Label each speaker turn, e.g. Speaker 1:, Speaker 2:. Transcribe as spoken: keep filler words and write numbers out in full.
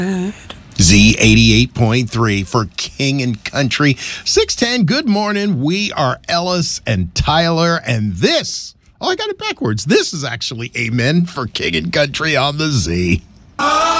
Speaker 1: Z eighty-eight point three for King and Country. six ten, good morning. We are Ellis and Tyler, and this, oh, I got it backwards. This is actually Amen for King and Country on the Z.